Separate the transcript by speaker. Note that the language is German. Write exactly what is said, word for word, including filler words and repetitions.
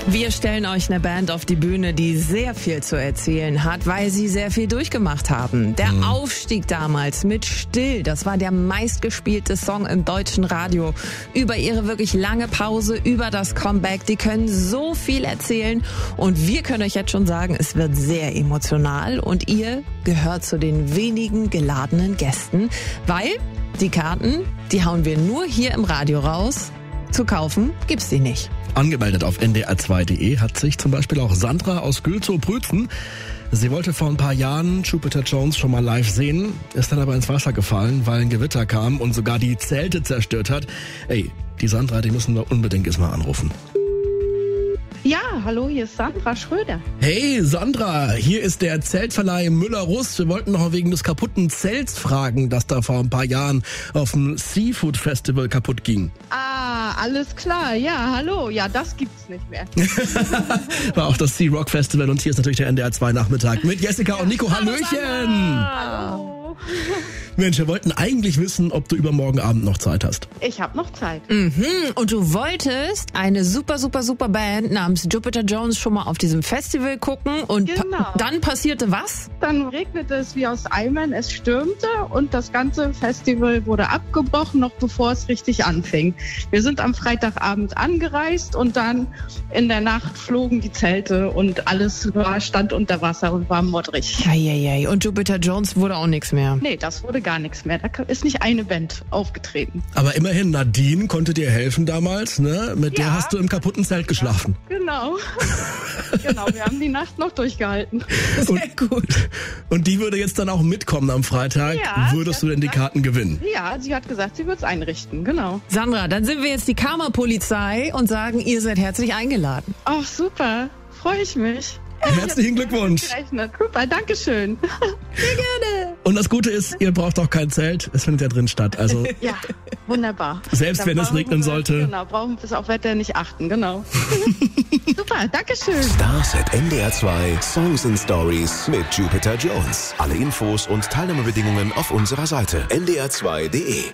Speaker 1: Wir stellen euch eine Band auf die Bühne, die sehr viel zu erzählen hat, weil sie sehr viel durchgemacht haben. Der mhm. Aufstieg damals mit Still, das war der meistgespielte Song im deutschen Radio. Über ihre wirklich lange Pause, über das Comeback, die können so viel erzählen. Und wir können euch jetzt schon sagen, es wird sehr emotional. Und ihr gehört zu den wenigen geladenen Gästen, weil die Karten, die hauen wir nur hier im Radio raus. Zu kaufen gibt's die nicht.
Speaker 2: Angemeldet auf n d r zwei punkt d e hat sich zum Beispiel auch Sandra aus Gülzow-Prützen. Sie wollte vor ein paar Jahren Jupiter Jones schon mal live sehen, ist dann aber ins Wasser gefallen, weil ein Gewitter kam und sogar die Zelte zerstört hat. Ey, die Sandra, die müssen wir unbedingt jetzt mal anrufen.
Speaker 3: Ja, hallo, hier ist Sandra Schröder.
Speaker 2: Hey Sandra, hier ist der Zeltverleih Müller-Russ. Wir wollten noch wegen des kaputten Zelts fragen, das da vor ein paar Jahren auf dem Seafood Festival kaputt ging.
Speaker 3: Ah, alles klar. Ja, hallo. Ja, das gibt's nicht mehr.
Speaker 2: War auch das Sea Rock Festival und hier ist natürlich der N D R zwei Nachmittag mit Jessica und Nico. Hallöchen!
Speaker 3: Hallo.
Speaker 2: Mensch, wir wollten eigentlich wissen, ob du übermorgen Abend noch Zeit hast.
Speaker 3: Ich habe noch Zeit.
Speaker 1: Mhm. Und du wolltest eine super, super, super Band namens Jupiter Jones schon mal auf diesem Festival gucken. Und
Speaker 3: genau.
Speaker 1: pa- dann passierte was?
Speaker 3: Dann regnete es wie aus Eimern, es stürmte und das ganze Festival wurde abgebrochen, noch bevor es richtig anfing. Wir sind am Freitagabend angereist und dann in der Nacht flogen die Zelte und alles war, stand unter Wasser und war modrig.
Speaker 1: Eieiei. Und Jupiter Jones wurde auch nichts mehr.
Speaker 3: Nee, das wurde gar nichts mehr. Da ist nicht eine Band aufgetreten.
Speaker 2: Aber immerhin, Nadine konnte dir helfen damals, ne? Mit
Speaker 3: Ja.
Speaker 2: der hast du im kaputten Zelt geschlafen.
Speaker 3: Genau. Genau, wir haben die Nacht noch durchgehalten.
Speaker 1: Sehr gut.
Speaker 2: Und die würde jetzt dann auch mitkommen am Freitag.
Speaker 3: Ja,
Speaker 2: Würdest
Speaker 3: sie
Speaker 2: du
Speaker 3: hat
Speaker 2: denn die
Speaker 3: gesagt-
Speaker 2: Karten gewinnen?
Speaker 3: Ja, sie hat gesagt, sie wird es einrichten, genau.
Speaker 1: Sandra, dann sind wir jetzt die Karma-Polizei und sagen, ihr seid herzlich eingeladen.
Speaker 3: Ach, super. Freue ich mich.
Speaker 2: Herzlichen Glückwunsch.
Speaker 3: Gerechnet. Super, danke schön.
Speaker 1: Sehr gerne.
Speaker 2: Und das Gute ist, ihr braucht auch kein Zelt. Es findet ja drin statt. Also
Speaker 3: Ja, wunderbar.
Speaker 2: Selbst
Speaker 3: Dann
Speaker 2: wenn es
Speaker 3: brauchen
Speaker 2: regnen
Speaker 3: wir-
Speaker 2: sollte.
Speaker 3: Genau, brauchen wir es auf Wetter nicht achten, genau. Super, danke schön.
Speaker 4: Stars at N D R zwei Songs and Stories mit Jupiter Jones. Alle Infos und Teilnahmebedingungen auf unserer Seite n d r zwei punkt d e.